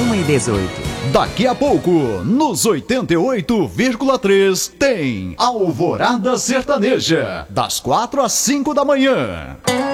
21h18. Daqui a pouco, nos 88,3, tem Alvorada Sertaneja, das 4 às 5 da manhã.